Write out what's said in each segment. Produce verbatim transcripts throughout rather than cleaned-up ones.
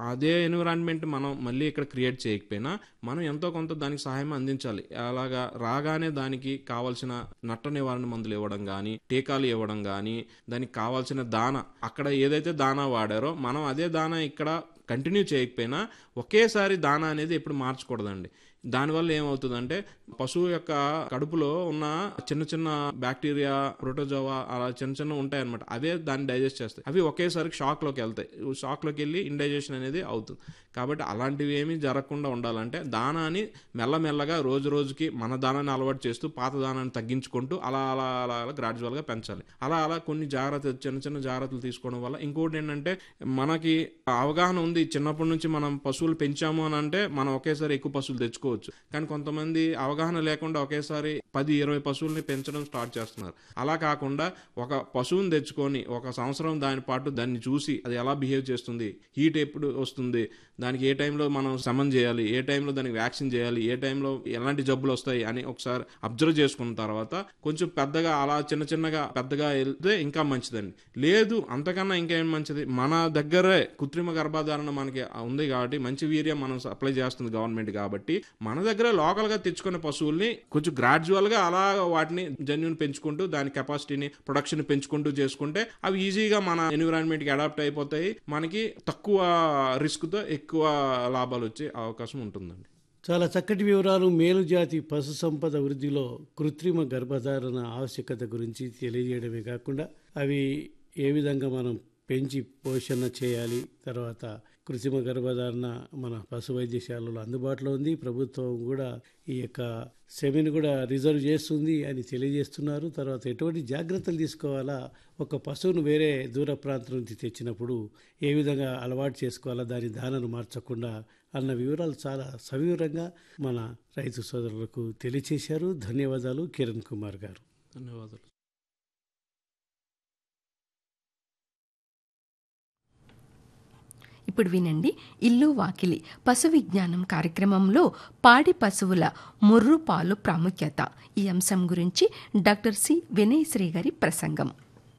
అదే ఎన్విరాన్మెంట్ మనం మళ్ళీ ఇక్కడ క్రియేట్ చేయకపోయినా మనం ఎంతో కొంత దానికి సహాయం అందించాలి. అలాగా రాగానే దానికి కావాల్సిన నట్ట నివారణ మందులు ఇవ్వడం కానీ, టీకాలు ఇవ్వడం కానీ, దానికి కావాల్సిన దాన అక్కడ ఏదైతే దానా వాడారో మనం అదే దానా ఇక్కడ కంటిన్యూ చేయకపోయినా ఒకేసారి దానా అనేది ఎప్పుడు మార్చకూడదండి. దానివల్ల ఏమవుతుందంటే పశువు యొక్క కడుపులో ఉన్న చిన్న చిన్న బ్యాక్టీరియా, ప్రోటోజోవా అలా చిన్న చిన్న ఉంటాయన్నమాట. అవే దాన్ని డైజెస్ట్ చేస్తాయి. అవి ఒకేసారి షాక్లోకి వెళ్తాయి. షాక్లోకి వెళ్ళి ఇండైజెషన్ అనేది అవుతుంది. కాబట్టి అలాంటివి ఏమీ జరగకుండా ఉండాలంటే దానాన్ని మెల్లమెల్లగా రోజు రోజుకి మన దానాన్ని అలవాటు చేస్తూ పాత దానాన్ని తగ్గించుకుంటూ అలా అలా అలా అలా గ్రాడ్యువల్గా పెంచాలి. అలా అలా కొన్ని జాగ్రత్తలు చిన్న చిన్న జాగ్రత్తలు తీసుకోవడం వల్ల ఇంకోటి ఏంటంటే మనకి అవగాహన ఉంది. చిన్నప్పటి నుంచి మనం పశువులు పెంచాము అని అంటే మనం ఒకేసారి ఎక్కువ పశువులు తెచ్చుకోవచ్చు. కానీ కొంతమంది అవగాహన లేకుండా ఒకేసారి పది ఇరవై పశువుల్ని పెంచడం స్టార్ట్ చేస్తున్నారు. అలా కాకుండా ఒక పశువుని తెచ్చుకొని ఒక సంవత్సరం దాని పాటు దాన్ని చూసి అది ఎలా బిహేవ్ చేస్తుంది, హీట్ ఎప్పుడు వస్తుంది, దానికి ఏ టైంలో మనం సమన్ చేయాలి, ఏ టైంలో దానికి వ్యాక్సిన్ చేయాలి, ఏ టైంలో ఎలాంటి జబ్బులు వస్తాయి అని ఒకసారి అబ్జర్వ్ చేసుకున్న తర్వాత కొంచెం పెద్దగా అలా చిన్న చిన్నగా పెద్దగా వెళ్తే ఇంకా మంచిదండి. లేదు అంతకన్నా ఇంకేం మంచిది, మన దగ్గరే కృత్రిమ గర్భధారణ మనకి ఉంది కాబట్టి మంచి వీర్యం మనం సప్లై చేస్తుంది గవర్నమెంట్ కాబట్టి మన దగ్గర లోకల్గా తెచ్చుకునే పశువుల్ని కొంచెం గ్రాడ్యువల్గా అలా వాటిని జన్యుని పెంచుకుంటూ దాని కెపాసిటీని ప్రొడక్షన్ పెంచుకుంటూ చేసుకుంటే అవి ఈజీగా మన ఎన్విరాన్మెంట్కి అడాప్ట్ అయిపోతాయి. మనకి తక్కువ రిస్క్తో ఎక్కువ లాభాలు వచ్చే అవకాశం ఉంటుందండి. చాలా చక్కటి వివరాలు మేలుజాతి పశు సంపద వృద్ధిలో కృత్రిమ గర్భధారణ ఆవశ్యకత గురించి తెలియజేయడమే కాకుండా అవి ఏ విధంగా మనం పెంచి పోషణ చేయాలి, తర్వాత కృత్రిమ గర్భధారణ మన పశు వైద్యశాలలో అందుబాటులో ఉంది, ప్రభుత్వం కూడా ఈ యొక్క సెమిని కూడా రిజర్వ్ చేస్తుంది అని తెలియజేస్తున్నారు. తర్వాత ఎటువంటి జాగ్రత్తలు తీసుకోవాలా, ఒక పశువును వేరే దూర ప్రాంతం నుంచి తెచ్చినప్పుడు ఏ విధంగా అలవాటు చేసుకోవాలా, దాని దానను మార్చకుండా అన్న వివరాలు చాలా సవివరంగా మన రైతు సోదరులకు తెలియచేశారు. ధన్యవాదాలు కిరణ్ కుమార్ గారు. ధన్యవాదాలు. ఇప్పుడు వినండి ఇల్లు వాకిలి పశు విజ్ఞానం కార్యక్రమంలో పాడి పశువుల ముర్రు పాలు ప్రాముఖ్యత ఈ అంశం గురించి డాక్టర్ సి వినయశ్రీ గారి ప్రసంగం.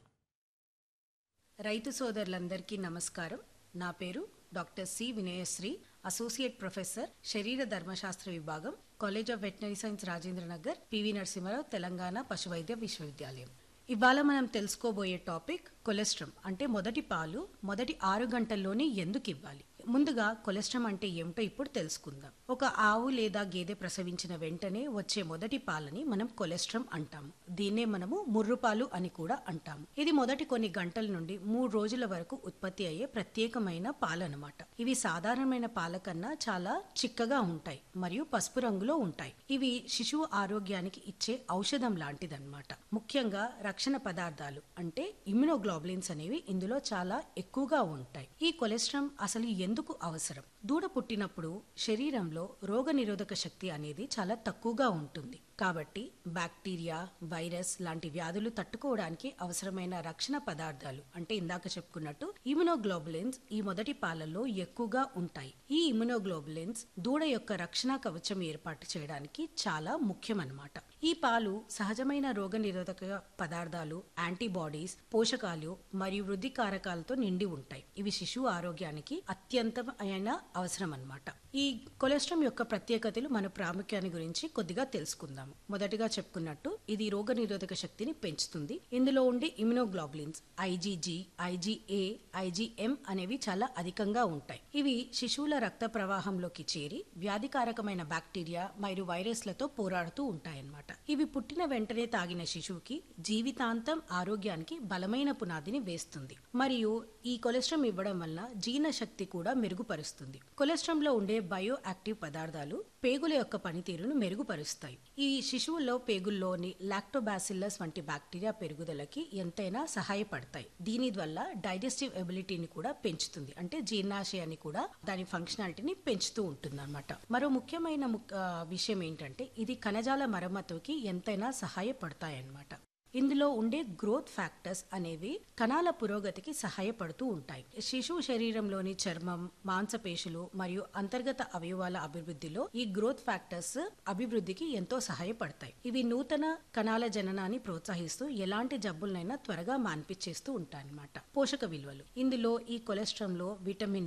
రైతు సోదరులందరికీ నమస్కారం. నా పేరు doctor C Vinayasri, associate professor శరీర ధర్మశాస్త్ర విభాగం, college of veterinary science Rajendra Nagar, PV Narasimha Rao, Telangana పశువైద్య విశ్వవిద్యాలయం. ఇవాళ మనం తెలుసుకోబోయే టాపిక్ కొలెస్ట్రాల్ అంటే మొదటి పాలు మొదటి ఆరు గంటల్లోనే ఎందుకు ఇవ్వాలి. ముందుగా కొలెస్ట్రాల్ అంటే ఏమిటో ఇప్పుడు తెలుసుకుందాం. ఒక ఆవు లేదా గేదె ప్రసవించిన వెంటనే వచ్చే మొదటి పాలని మనం కొలెస్ట్రాల్ అంటాము. దీన్నే మనము ముర్రు పాలు అని కూడా అంటాము. ఇది మొదటి కొన్ని గంటల నుండి మూడు రోజుల వరకు ఉత్పత్తి అయ్యే ప్రత్యేకమైన పాలు అన్నమాట. ఇవి సాధారణమైన పాల కన్నా చాలా చిక్కగా ఉంటాయి మరియు పసుపు రంగులో ఉంటాయి. ఇవి శిశువు ఆరోగ్యానికి ఇచ్చే ఔషధం లాంటిదన్నమాట. ముఖ్యంగా రక్షణ పదార్థాలు అంటే ఇమ్యునోగ్లోబులిన్స్ అనేవి ఇందులో చాలా ఎక్కువగా ఉంటాయి. ఈ కొలెస్ట్రాల్ అసలు ఎందుకు అవసరం? దూడ పుట్టినప్పుడు శరీరంలో రోగ నిరోధక శక్తి అనేది చాలా తక్కువగా ఉంటుంది. కాబట్టి బ్యాక్టీరియా, వైరస్ లాంటి వ్యాధులు తట్టుకోవడానికి అవసరమైన రక్షణ పదార్థాలు అంటే ఇందాక చెప్పుకున్నట్టు ఇమ్యునోగ్లోబులిన్స్ ఈ మొదటి పాలల్లో ఎక్కువగా ఉంటాయి. ఈ ఇమ్యునోగ్లోబులిన్స్ దూడ యొక్క రక్షణ కవచం ఏర్పాటు చేయడానికి చాలా ముఖ్యమన్నమాట. ఈ పాలు సహజమైన రోగ నిరోధక పదార్థాలు, యాంటీబాడీస్, పోషకాలు మరియు వృద్ధి కారకాలతో నిండి ఉంటాయి. ఇవి శిశువు ఆరోగ్యానికి అత్యంతమైన అవసరం అన్నమాట. ఈ కొలెస్ట్రాల్ యొక్క ప్రత్యేకతలు, మన ప్రాముఖ్యాన్ని గురించి కొద్దిగా తెలుసుకుందాం. మొదటిగా చెప్పుకున్నట్టు ఇది రోగ నిరోధక శక్తిని పెంచుతుంది. ఇందులో ఉండే ఇమ్యునోగ్లోబులిన్స్ ఐజీజీ, ఐజీఏ, ఐజీఎం అనేవి చాలా అధికంగా ఉంటాయి. ఇవి శిశువుల రక్త ప్రవాహంలోకి చేరి వ్యాధికారకమైన బ్యాక్టీరియా మరియు వైరస్లతో పోరాడుతూ ఉంటాయన్నమాట. ఇవి పుట్టిన వెంటనే తాగిన శిశువుకి జీవితాంతం ఆరోగ్యానికి బలమైన పునాదిని వేస్తుంది. మరియు ఈ కొలెస్ట్రాల్ ఇవ్వడం వల్ల జీర్ణశక్తి కూడా మెరుగుపరుస్తుంది. కొలెస్ట్రాల్ లో ఉండే బయో యాక్టివ్ పదార్థాలు పేగుల యొక్క పనితీరును మెరుగుపరుస్తాయి. ఈ శిశువుల్లో పేగుల్లోని లాక్టోబాసిల్లస్ వంటి బ్యాక్టీరియా పెరుగుదలకి ఎంతైనా సహాయపడతాయి. దీని వల్ల డైజెస్టివ్ ఎబిలిటీని కూడా పెంచుతుంది. అంటే జీర్ణాశయాన్ని కూడా దాని ఫంక్షనాలిటీని పెంచుతూ ఉంటుంది అన్నమాట. మరో ముఖ్యమైన విషయం ఏంటంటే ఇది కణజాల మరమ్మతుకి ఎంతైనా సహాయపడతాయి అన్నమాట. ఇందులో ఉండే గ్రోత్ ఫ్యాక్టర్స్ అనేవి కణాల పురోగతికి సహాయపడుతూ ఉంటాయి. శిశువు శరీరంలోని చర్మం, మాంసపేశులు మరియు అంతర్గత అవయవాల అభివృద్ధిలో ఈ గ్రోత్ ఫ్యాక్టర్స్ అభివృద్ధికి ఎంతో సహాయపడతాయి. ఇవి నూతన కణాల జననాన్ని ప్రోత్సహిస్తూ ఎలాంటి జబ్బులనైనా త్వరగా మాన్పించేస్తూ ఉంటాయన్నమాట. పోషక విలువలు ఇందులో ఈ కొలెస్ట్రాల్ లో విటమిన్